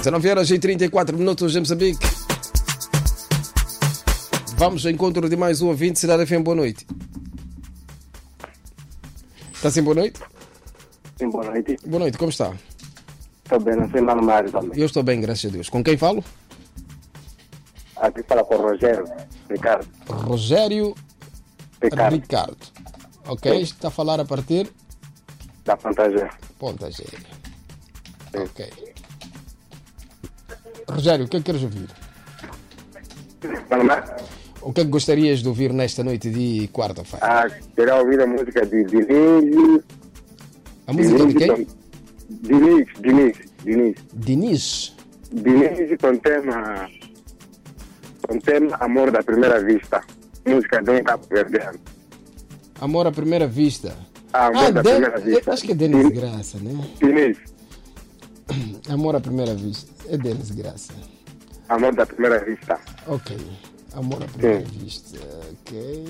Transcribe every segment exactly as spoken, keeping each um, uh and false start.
dezanove horas e trinta e quatro minutos em Moçambique. Vamos ao encontro de mais um ouvinte. Cidade F M, boa noite. Está sim, boa noite? Sim, boa noite. Boa noite, como está? Estou bem, não sei Mano Mário também. Eu estou bem, graças a Deus. Com quem falo? Aqui fala com o Rogério Ricardo. Rogério Ricardo. Ricardo. Ok, Sim. está a falar a partir Da Fantasia. Ponta G. Ok. Rogério, o que é que queres ouvir? Mano Mário? O que é que gostarias de ouvir nesta noite de quarta-feira? Ah, queria ouvir a música de Diniz. A música de quem? Diniz, Diniz, Diniz. Diniz. Diniz com tema... Com tema Amor da Primeira Vista. Música de um cabo verdeano. Amor à primeira vista. Ah, Amor Ah, da Den- Primeira Vista. acho que é Denis Graça, né? Diniz. Amor à primeira vista. É Denis Graça. Amor da Primeira Vista. Ok. Amor à primeira Sim. vista. Ok.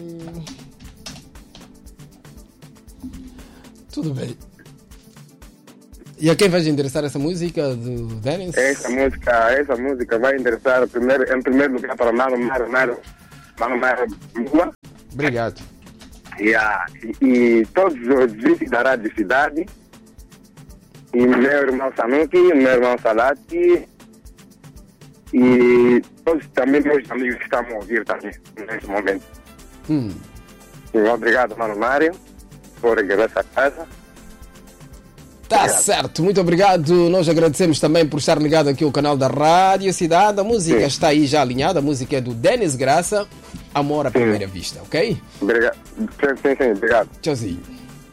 Tudo bem. E a quem vai interessar essa música do Denis? Essa música, essa música vai interessar primeiro, em primeiro lugar para Mano Mário, Mário, Mano Mário Lua. Obrigado. Yeah. E, e todos os ouvintes da Rádio Cidade, e meu irmão Sanuki, meu irmão Salati, e todos também meus amigos que estão a ouvir também nesse momento. Hum. E obrigado, Mano Mário, por regressar a casa. Tá Obrigado. certo, muito obrigado. Nós agradecemos também por estar ligado aqui ao canal da Rádio Cidade. A música Sim. está aí já alinhada. A música é do Denis Graça, Amor à Primeira Vista, ok? Obrigado. Sim, sim, sim, obrigado. Tchauzinho.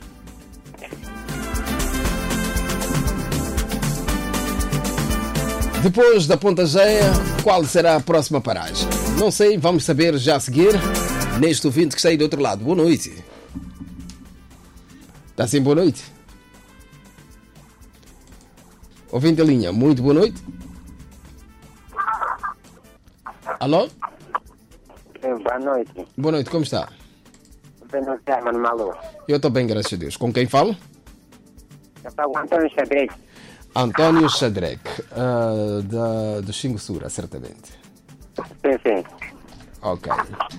Depois da Ponta Geia, qual será a próxima paragem? Não sei, vamos saber já a seguir. Neste ouvinte que está aí do outro lado. Boa noite. Está sim, boa noite. Ouvinte a linha, muito boa noite. Alô? Boa noite. Boa noite, como está? Não sei, Mano Malu. Eu estou bem, graças a Deus. Com quem falo? Eu falo com Antônio Xadrez. António Xadrec, uh, da, do Xingosura, certamente. Sim, sim. Ok.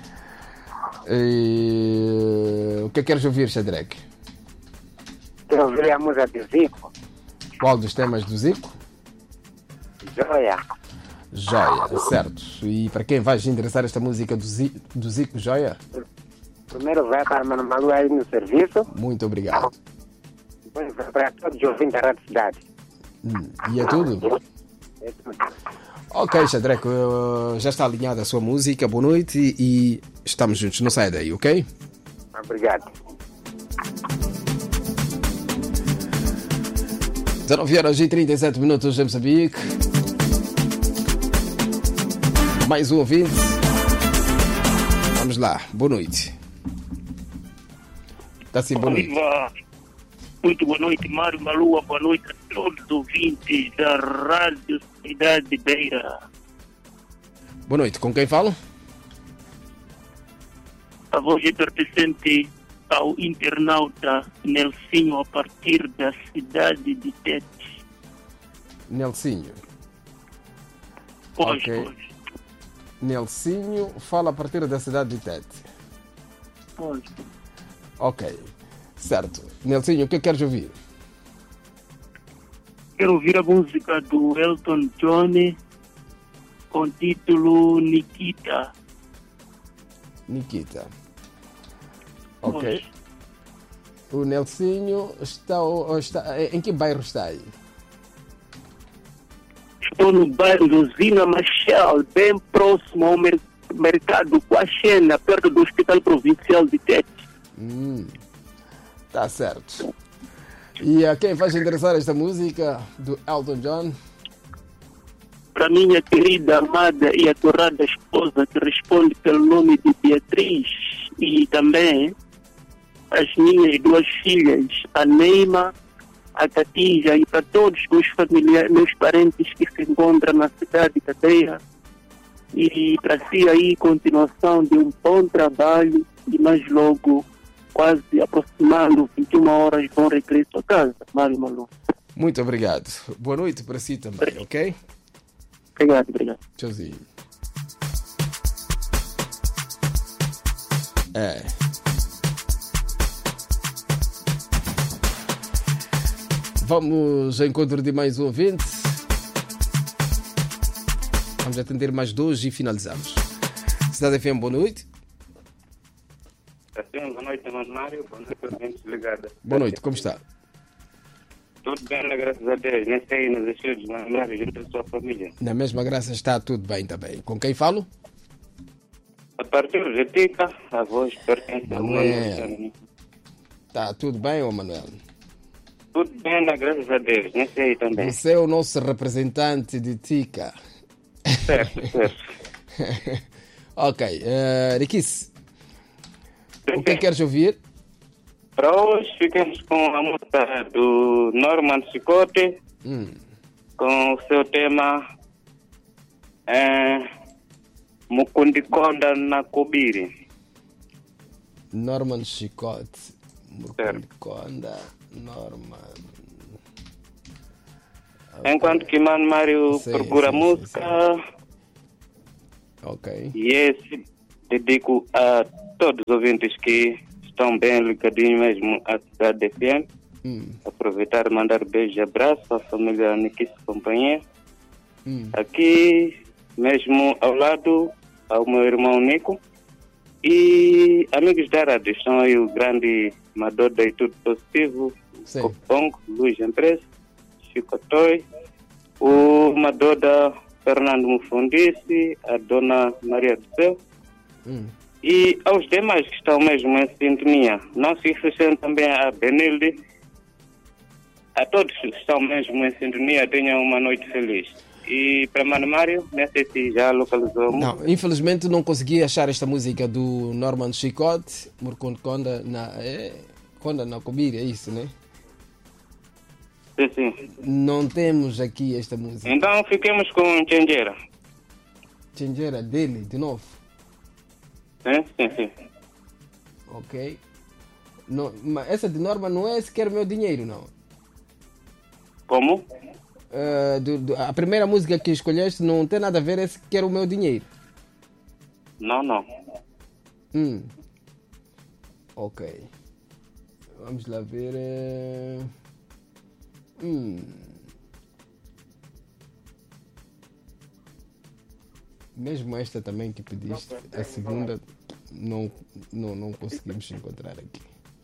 E, o que é que queres ouvir, Xadrec? Quero ouvir a música de Zico. Qual dos temas do Zico? Joia. Joia, certo. E para quem vais interessar esta música do, Zi, do Zico Joia? Primeiro vai para Mano Malu aí no serviço. Muito obrigado. Depois vai para todos os ouvintes da Rádio Cidade. Hum, e é tudo? É tudo. Ok, Xadrec, uh, já está alinhada a sua música. Boa noite e, e estamos juntos. Não saia daí, ok? Obrigado. dezanove horas e trinta e sete minutos em Moçambique. Mais um ouvinte. Vamos lá, boa noite. Está sim, boa noite. Viva! Muito boa noite, Mário Malua. Boa noite a todos os ouvintes da Rádio Cidade Beira. Boa noite, com quem falo? A voz é pertencente ao internauta Nelsinho a partir da cidade de Tete. Nelsinho. Pois, Ok. pois, Nelsinho fala a partir da cidade de Tete. pois. Ok, certo. Nelsinho, o que queres ouvir? Quero ouvir a música do Elton John com o título Nikita. Nikita. Ok. Pois. O Nelsinho está, está... Em que bairro está aí? Estou no bairro do Zina Machel, bem próximo ao mer- mercado Quaxena, perto do Hospital Provincial de Tete. Hum, tá certo. E a quem faz interessar esta música do Elton John? Para minha querida, amada e aturada esposa, que responde pelo nome de Beatriz, e também as minhas duas filhas, a Neima, a Tatija, e para todos os familiares, meus parentes que se encontram na cidade de Cadeira. E para si aí, continuação de um bom trabalho e mais logo, quase aproximando vinte e uma horas, bom regresso a casa, Mário Malu. Muito obrigado. Boa noite para si também, ok? Obrigado, obrigado. Tchauzinho. É. Vamos ao encontro de mais um ouvinte. Vamos atender mais dois e finalizamos. Cidade F M, boa noite. Sim, boa noite, irmão Mário. Boa noite, ouvintes ligados. Boa noite, como está? Tudo bem, né? Graças a Deus. Nem sei nos estudos, irmão Mário, junto da sua família. Na mesma graça está tudo bem também. Com quem falo? A partir de Tica, a voz pertence ao Manuel. Manuel. Está tudo bem, ô Manuel? Tudo bem, né? Graças a Deus. Nem sei também. Você é o nosso representante de Tica. Certo, certo. Ok. Uh, Riquis, o que queres ouvir? Para hoje, ficamos com a música do Norman Chicote, Hum. com o seu tema é, Mukundikonda na Kobiri. Norman Chicote. Certo. Mukundikonda, Norman. Enquanto que Mano Mário Sim, procura sim, música, sim, Ok. e esse dedico a todos os ouvintes que estão bem ligadinhos mesmo à cidade F M. Hum. Aproveitar e mandar beijo e abraço à família Nikis e companhia. Hum. Aqui mesmo ao lado ao meu irmão Nico. E amigos da rádio, estão aí o grande Madoda e Tudo Positivo, Sim. Copongo, Luiz Empresa, Chico Toy, o Madoda Fernando Mufundice, a Dona Maria do Céu, Hum. e aos demais que estão mesmo em sintonia. Não se esqueçam também a Benilde. A todos que estão mesmo em sintonia, tenham uma noite feliz. E para Mano Mário, não sei se já localizou. Não, infelizmente não consegui achar esta música do Norman Chicote, Murconda na é, Conda na Kobiri, é isso, né? Sim, sim. Não temos aqui esta música. Então fiquemos com Tchengeira. Tchengeira dele, de novo. Sim, sim, sim. Ok. Não, mas essa de Norman não é sequer meu dinheiro, não. Como? Uh, do, do, a primeira música que escolheste não tem nada a ver, é sequer o meu dinheiro. Não, não. Hum. Ok. Vamos lá ver. eh. Hum. Mesmo esta também que pediste, a segunda, não, não, não conseguimos encontrar aqui.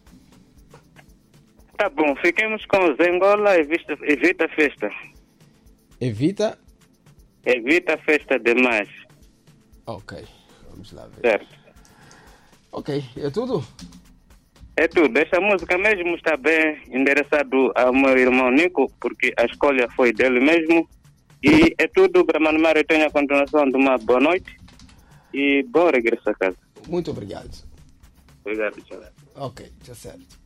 Tá bom, fiquemos com Zengola, evita, evita festa. Evita? Evita festa demais. Ok, vamos lá ver. Certo. Ok, é tudo? É tudo. Esta música mesmo está bem endereçado ao meu irmão Nico, porque a escolha foi dele mesmo. E é tudo para Mano Mário. Tenha a continuação de uma boa noite e bom regresso a casa. Muito obrigado. Obrigado, tchau. Ok, já certo.